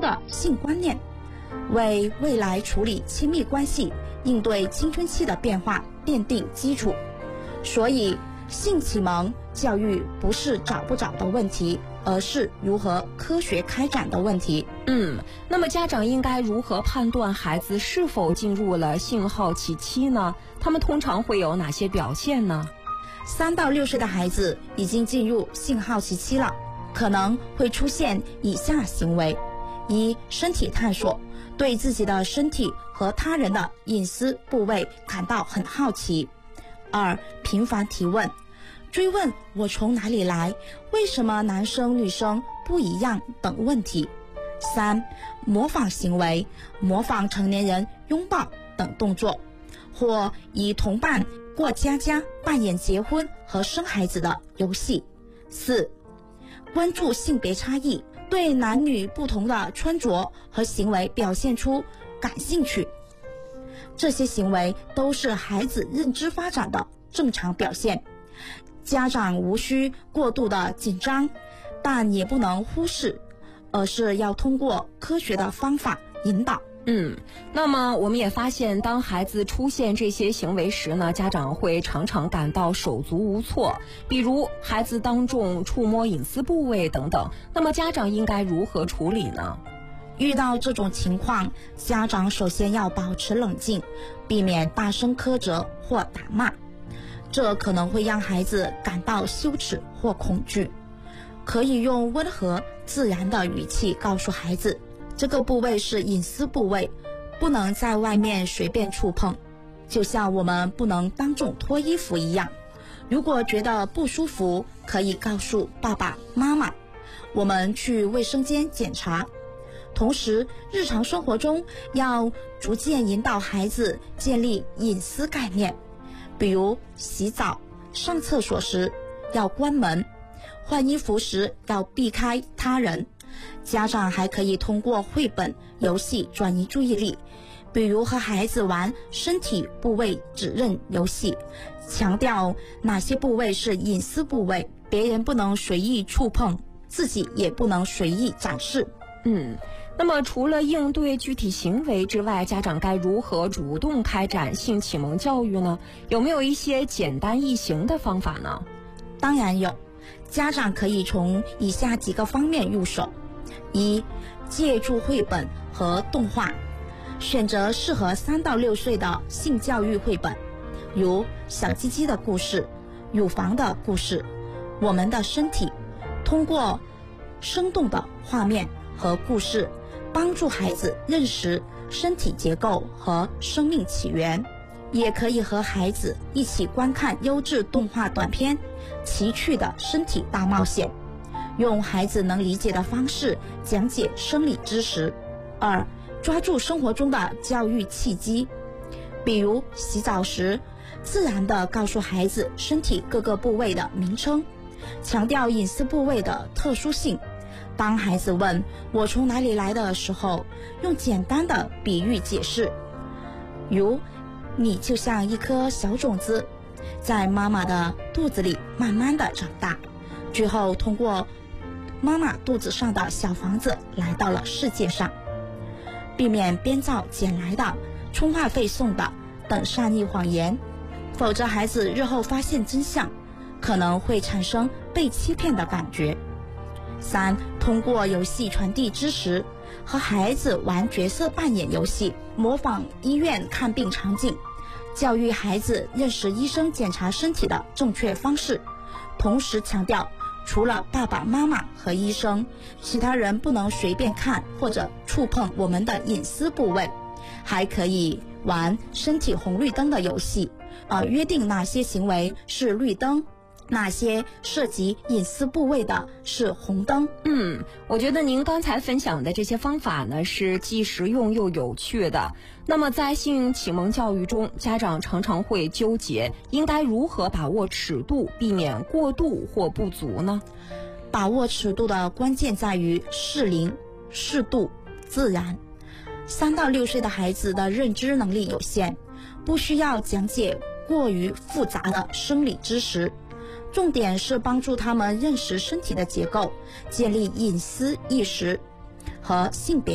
的性观念，为未来处理亲密关系、应对青春期的变化奠定基础。所以，性启蒙教育不是找不找的问题，而是如何科学开展的问题。 那么家长应该如何判断孩子是否进入了性好奇期呢？他们通常会有哪些表现呢 ？3到6岁的孩子已经进入性好奇期了，可能会出现以下行为：一、身体探索，对自己的身体和他人的隐私部位感到很好奇；二、频繁提问，追问我从哪里来，为什么男生女生不一样等问题；三、模仿行为，模仿成年人拥抱等动作，或以同伴过家家扮演结婚和生孩子的游戏；四、关注性别差异，对男女不同的穿着和行为表现出感兴趣。这些行为都是孩子认知发展的正常表现，家长无需过度的紧张，但也不能忽视，而是要通过科学的方法引导。 那么我们也发现，当孩子出现这些行为时呢，家长会常常感到手足无措，比如孩子当众触摸隐私部位等等。那么家长应该如何处理呢？ 遇到这种情况，家长首先要保持冷静，避免大声苛责或打骂，这可能会让孩子感到羞耻或恐惧。可以用温和自然的语气告诉孩子，这个部位是隐私部位，不能在外面随便触碰，就像我们不能当众脱衣服一样。如果觉得不舒服，可以告诉爸爸妈妈，我们去卫生间检查。同时，日常生活中要逐渐引导孩子建立隐私概念，比如洗澡、上厕所时要关门，换衣服时要避开他人。家长还可以通过绘本、游戏转移注意力，比如和孩子玩身体部位指认游戏，强调哪些部位是隐私部位，别人不能随意触碰，自己也不能随意展示。 那么除了应对具体行为之外，家长该如何主动开展性启蒙教育呢？有没有一些简单易行的方法呢？ 当然有，家长可以从以下几个方面入手：一、借助绘本和动画，选择适合3到6岁的性教育绘本，如小鸡鸡的故事、乳房的故事、我们的身体，通过生动的画面和故事，帮助孩子认识身体结构和生命起源。也可以和孩子一起观看优质动画短片《奇趣的身体大冒险》，用孩子能理解的方式讲解生理知识。二、抓住生活中的教育契机，比如洗澡时自然地告诉孩子身体各个部位的名称，强调隐私部位的特殊性。当孩子问我从哪里来的时候，用简单的比喻解释，如你就像一颗小种子，在妈妈的肚子里慢慢的长大，最后通过妈妈肚子上的小房子来到了世界上。避免编造捡来的、充话费送的等善意谎言，否则孩子日后发现真相，可能会产生被欺骗的感觉。三、通过游戏传递知识，和孩子玩角色扮演游戏，模仿医院看病场景，教育孩子认识医生检查身体的正确方式，同时强调除了爸爸妈妈和医生，其他人不能随便看或者触碰我们的隐私部位。还可以玩身体红绿灯的游戏，约定哪些行为是绿灯，哪些涉及隐私部位的是红灯。 我觉得您刚才分享的这些方法呢，是既实用又有趣的。那么在性启蒙教育中，家长常常会纠结应该如何把握尺度，避免过度或不足呢？ 把握尺度的关键在于适龄、适度、自然。3到6岁的孩子的认知能力有限，不需要讲解过于复杂的生理知识，重点是帮助他们认识身体的结构，建立隐私意识和性别